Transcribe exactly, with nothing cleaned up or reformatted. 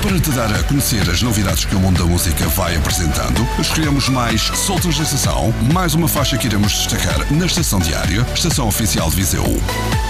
Para te dar a conhecer as novidades que o mundo da música vai apresentando, escolhemos mais Soltos na Estação, mais uma faixa que iremos destacar na Estação Diária, Estação Oficial de Viseu.